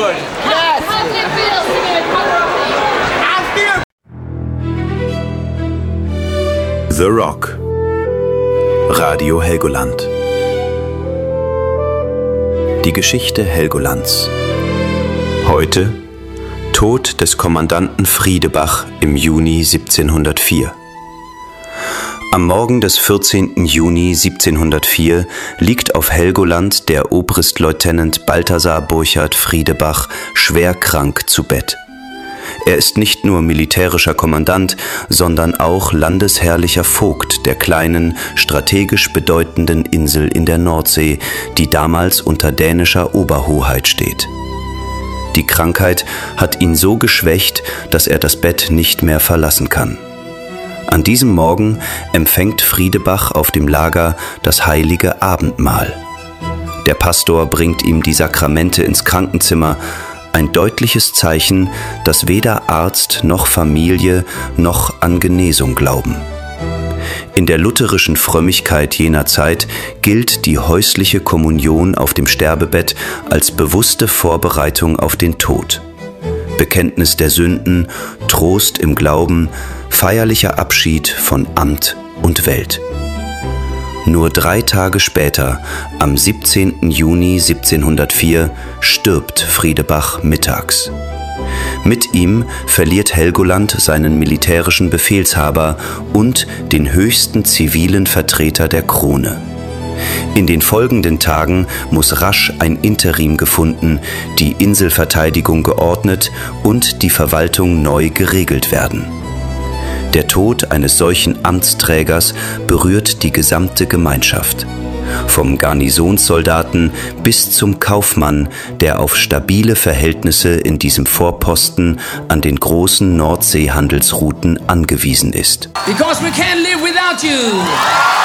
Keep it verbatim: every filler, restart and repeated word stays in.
good. Yes. How did it feel singing a cover of the... I feel... The Rock. Radio Helgoland. Die Geschichte Helgolands. Heute Tod des Kommandanten Friedebach im Juni siebzehnhundertvier. Am Morgen des vierzehnten Juni siebzehnhundertvier liegt auf Helgoland der Obristleutnant Balthasar Burchard Friedebach schwer krank zu Bett. Er ist nicht nur militärischer Kommandant, sondern auch landesherrlicher Vogt der kleinen, strategisch bedeutenden Insel in der Nordsee, die damals unter dänischer Oberhoheit steht. Die Krankheit hat ihn so geschwächt, dass er das Bett nicht mehr verlassen kann. An diesem Morgen empfängt Friedebach auf dem Lager das heilige Abendmahl. Der Pastor bringt ihm die Sakramente ins Krankenzimmer, ein deutliches Zeichen, dass weder Arzt noch Familie noch an Genesung glauben. In der lutherischen Frömmigkeit jener Zeit gilt die häusliche Kommunion auf dem Sterbebett als bewusste Vorbereitung auf den Tod. Bekenntnis der Sünden, Trost im Glauben, feierlicher Abschied von Amt und Welt. Nur drei Tage später, am siebzehnten Juni siebzehnhundertvier, stirbt Friedebach mittags. Mit ihm verliert Helgoland seinen militärischen Befehlshaber und den höchsten zivilen Vertreter der Krone. In den folgenden Tagen muss rasch ein Interim gefunden, die Inselverteidigung geordnet und die Verwaltung neu geregelt werden. Der Tod eines solchen Amtsträgers berührt die gesamte Gemeinschaft. Vom Garnisonssoldaten bis zum Kaufmann, der auf stabile Verhältnisse in diesem Vorposten an den großen Nordseehandelsrouten angewiesen ist. Because we can't live without you.